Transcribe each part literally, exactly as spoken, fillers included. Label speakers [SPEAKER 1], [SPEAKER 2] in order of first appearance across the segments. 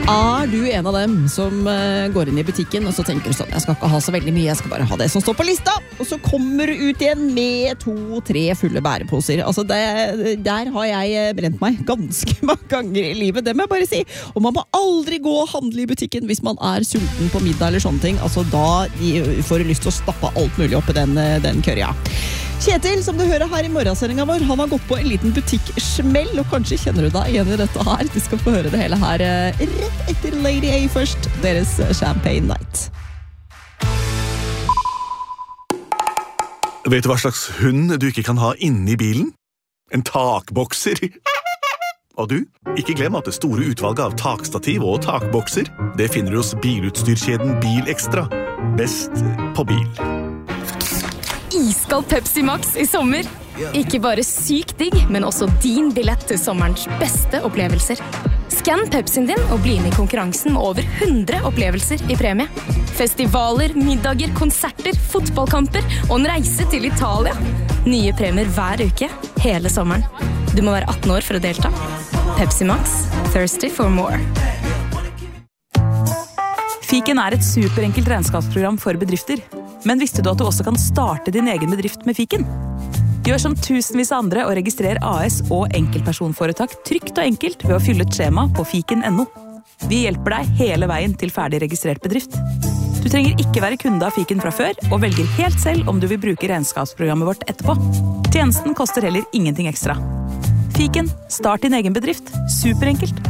[SPEAKER 1] Er du en av dem som uh, går inn i butikken og så tenker du sånn, jeg skal ikke ha så veldig mye, jeg skal bare ha det som står på lista, og så kommer du ut igjen med to-tre fulle bæreposer. Altså det, der har jeg brent meg ganske mange ganger i livet, det må jeg bare si. Og man må aldri gå og handle i butikken hvis man er sulten på middag eller sånne ting. Altså da får du lyst til å stappe alt mulig opp i den, den kørja. Kjetil, som du hører her i morgensendingen vår, han har gått på en liten butikksmell, og kanskje kjenner du deg igjen i dette her. Du skal få høre det hele her rett etter Lady A først, deres Champagne Night.
[SPEAKER 2] Vet du hva slags hund du ikke kan ha inne i bilen? En takbokser. Og du, ikke glem at det store utvalget av takstativ og takbokser, det finner du hos bilutstyrkjeden Bil Extra. Best på bil.
[SPEAKER 3] Iskald Pepsi Max i sommer. Ikke bare sykt digg, men også din billett til sommerens beste opplevelser. Skann Pepsien din og bli med i konkurransen med over hundre opplevelser i premie. Festivaler, middager, konserter, fotballkamper og en reise til Italia. Nye premier hver uke, hele sommeren. Du må være atten år for å delta. Pepsi Max, thirsty for more.
[SPEAKER 4] Fiken er et superenkelt regnskapsprogram for bedrifter. Men visste du at du også kan starte din egen bedrift med Fiken? Gjør som tusenvis av andre og registrer A S og enkeltpersonforetak trygt og enkelt ved å fylle et skjema på fiken punktum no. Vi hjelper deg hele veien til ferdig registrert bedrift. Du trenger ikke være kunde av Fiken fra før, og velger helt selv om du vil bruke regnskapsprogrammet vårt etterpå. Tjenesten koster heller ingenting ekstra. Fiken, start din egen bedrift. Superenkelt.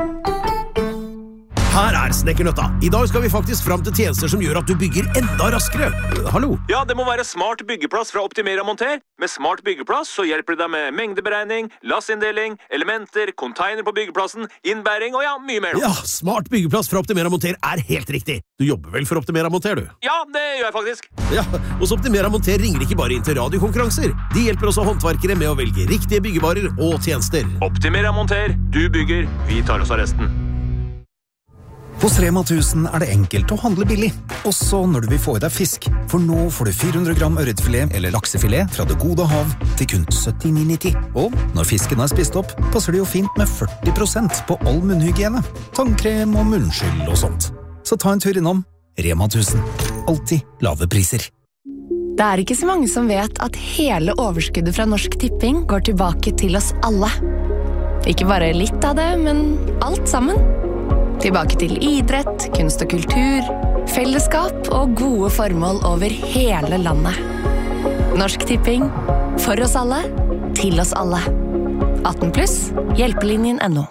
[SPEAKER 5] Her er Snekkernøtta. I dag skal vi faktisk fram til tjenester som gjør at du bygger enda raskere. Hallo?
[SPEAKER 6] Ja, det må være Smart byggeplass fra Optimera Monter. Med Smart byggeplass så hjelper det deg med mengdeberegning, lassinndeling, elementer, container på byggeplassen, innbæring og ja, mye mer.
[SPEAKER 5] Ja, Smart byggeplass fra Optimera Monter er helt riktig. Du jobber vel for Optimera Monter, du?
[SPEAKER 6] Ja, det gjør jeg faktisk.
[SPEAKER 5] Ja, hos Optimera Monter ringer ikke bare inn til radiokonkurranser. De hjelper også håndverkere med å velge riktige byggevarer og tjenester.
[SPEAKER 6] Optimera Monter. Du bygger, vi tar oss av resten.
[SPEAKER 7] Hos Rema tusen er det enkelt å handle billig, også når du vil få i deg fisk. For nå får du fire hundre gram ørretfilet eller laksefilet fra det gode hav til kun syttini nitti. Og når fisken er spist opp, passer det jo fint med førti prosent på all munnhygiene, tannkrem og munnskyld og sånt. Så ta en tur innom Rema tusen. Alltid lave priser.
[SPEAKER 3] Det er ikke så mange som vet at hele overskuddet fra Norsk Tipping går tilbake til oss alle. Ikke bare litt av det, men alt sammen. Tilbake til idrett, kunst og kultur, fellesskap og gode formål over hele landet. Norsk Tipping. For oss alle. Til oss alle. atten pluss. Hjelpelinjen punktum no.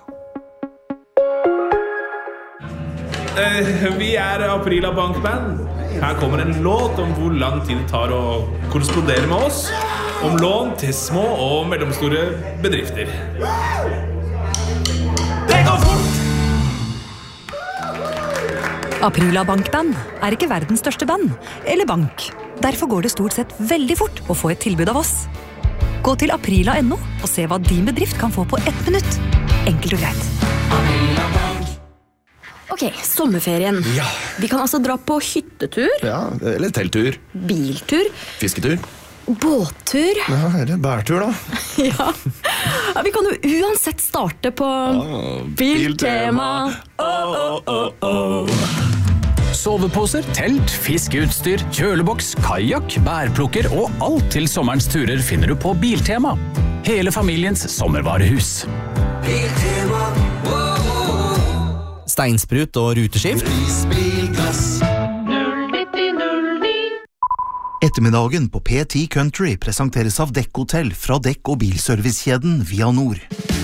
[SPEAKER 8] Eh, vi er Aprila Bankband. Her kommer en låt om hvor lang tid det tar å korrespondere med oss. Om lån til små og mellomstore bedrifter. Det går fort!
[SPEAKER 4] Aprila Bankband er ikke verdens største band, eller bank. Derfor går det stort sett veldig fort å få et tilbud av oss. Gå til aprila punktum no og se hva din bedrift kan få på ett minutt. Enkelt og greit.
[SPEAKER 3] Ok, sommerferien.
[SPEAKER 2] Ja.
[SPEAKER 3] Vi kan altså dra på hyttetur,
[SPEAKER 2] Ja, eller telttur.
[SPEAKER 3] biltur,
[SPEAKER 2] Fisketur.
[SPEAKER 3] båttur.
[SPEAKER 2] Ja, eller bærtur da.
[SPEAKER 3] Ja. Ja, vi kan jo uansett starte på Biltema.
[SPEAKER 2] Oh, oh, oh, oh.
[SPEAKER 9] Soveposer, telt, fiskeutstyr, kjøleboks, kajak, bærplukker og alt til sommerens turer finner du på Biltema. Hele familiens sommervarehus.
[SPEAKER 10] Biltema, oh, oh, oh. Steinsprut og ruteskift.
[SPEAKER 11] Ettermiddagen på P ti Country presenteres av Dekk Hotel fra Dekk- og bilservicekjeden Via Nord.